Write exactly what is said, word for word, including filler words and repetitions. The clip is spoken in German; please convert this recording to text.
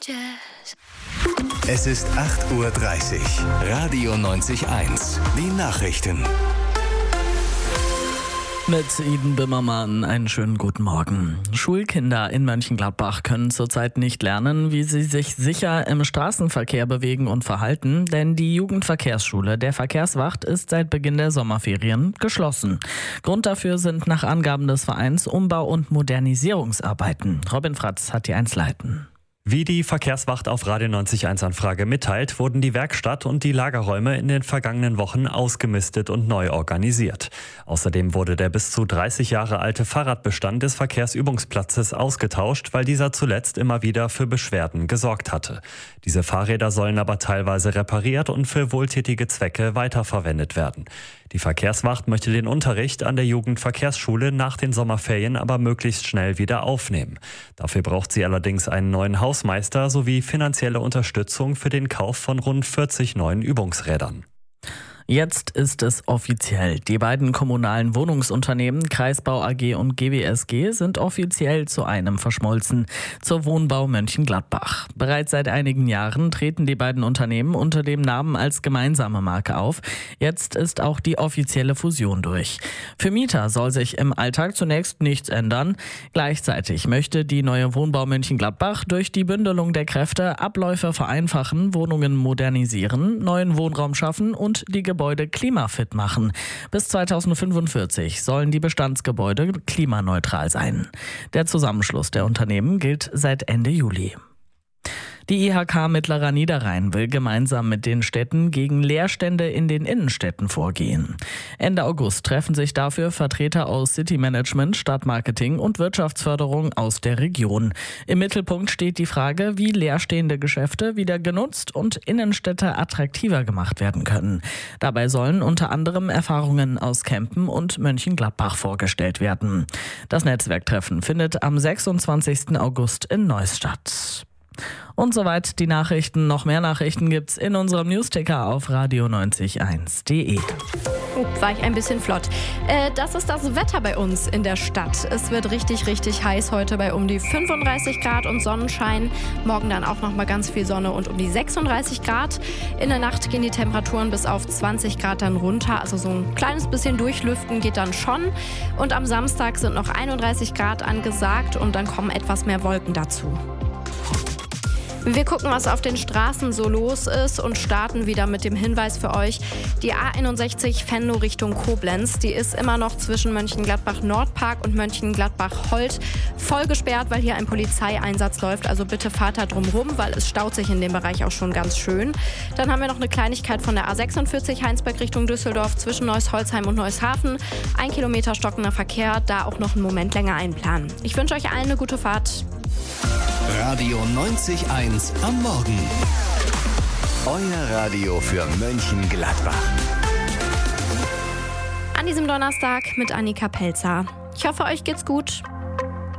Es ist acht Uhr dreißig. Radio neunzig eins. Die Nachrichten. Mit Iden Bimmermann einen schönen guten Morgen. Schulkinder in Mönchengladbach können zurzeit nicht lernen, wie sie sich sicher im Straßenverkehr bewegen und verhalten, denn die Jugendverkehrsschule der Verkehrswacht ist seit Beginn der Sommerferien geschlossen. Grund dafür sind nach Angaben des Vereins Umbau- und Modernisierungsarbeiten. Robin Fratz hat die Einzelheiten. Wie die Verkehrswacht auf Radio neunzig eins Anfrage mitteilt, wurden die Werkstatt und die Lagerräume in den vergangenen Wochen ausgemistet und neu organisiert. Außerdem wurde der bis zu dreißig Jahre alte Fahrradbestand des Verkehrsübungsplatzes ausgetauscht, weil dieser zuletzt immer wieder für Beschwerden gesorgt hatte. Diese Fahrräder sollen aber teilweise repariert und für wohltätige Zwecke weiterverwendet werden. Die Verkehrswacht möchte den Unterricht an der Jugendverkehrsschule nach den Sommerferien aber möglichst schnell wieder aufnehmen. Dafür braucht sie allerdings einen neuen Hausmeister sowie finanzielle Unterstützung für den Kauf von rund vierzig neuen Übungsrädern. Jetzt ist es offiziell. Die beiden kommunalen Wohnungsunternehmen Kreisbau A G und G W S G sind offiziell zu einem verschmolzen, zur Wohnbau Mönchengladbach. Bereits seit einigen Jahren treten die beiden Unternehmen unter dem Namen als gemeinsame Marke auf. Jetzt ist auch die offizielle Fusion durch. Für Mieter soll sich im Alltag zunächst nichts ändern. Gleichzeitig möchte die neue Wohnbau Mönchengladbach durch die Bündelung der Kräfte Abläufe vereinfachen, Wohnungen modernisieren, neuen Wohnraum schaffen und die Gebäude klimafit machen. Bis zweitausendfünfundvierzig sollen die Bestandsgebäude klimaneutral sein. Der Zusammenschluss der Unternehmen gilt seit Ende Juli. Die I H K Mittlerer Niederrhein will gemeinsam mit den Städten gegen Leerstände in den Innenstädten vorgehen. Ende August treffen sich dafür Vertreter aus City Management, Stadtmarketing und Wirtschaftsförderung aus der Region. Im Mittelpunkt steht die Frage, wie leerstehende Geschäfte wieder genutzt und Innenstädte attraktiver gemacht werden können. Dabei sollen unter anderem Erfahrungen aus Kempen und Mönchengladbach vorgestellt werden. Das Netzwerktreffen findet am sechsundzwanzigsten August in Neuss statt. Und soweit die Nachrichten. Noch mehr Nachrichten gibt's in unserem Newsticker auf radio neunzig eins punkt de. Oh, war ich ein bisschen flott. Äh, das ist das Wetter bei uns in der Stadt. Es wird richtig, richtig heiß heute bei um die fünfunddreißig Grad und Sonnenschein. Morgen dann auch noch mal ganz viel Sonne und um die sechsunddreißig Grad. In der Nacht gehen die Temperaturen bis auf zwanzig Grad dann runter. Also so ein kleines bisschen durchlüften geht dann schon. Und am Samstag sind noch einunddreißig Grad angesagt und dann kommen etwas mehr Wolken dazu. Wir gucken, was auf den Straßen so los ist und starten wieder mit dem Hinweis für euch. Die A einundsechzig Venlo Richtung Koblenz, die ist immer noch zwischen Mönchengladbach-Nordpark und Mönchengladbach-Holt voll gesperrt, weil hier ein Polizeieinsatz läuft. Also bitte fahrt da drum rum, weil es staut sich in dem Bereich auch schon ganz schön. Dann haben wir noch eine Kleinigkeit von der A sechsundvierzig Heinsberg Richtung Düsseldorf zwischen Neuss-Holzheim und Neusshafen. Ein Kilometer stockender Verkehr, da auch noch einen Moment länger einplanen. Ich wünsche euch allen eine gute Fahrt. Radio neunzig eins am Morgen. Euer Radio für Mönchengladbach. An diesem Donnerstag mit Annika Pelzer. Ich hoffe, euch geht's gut.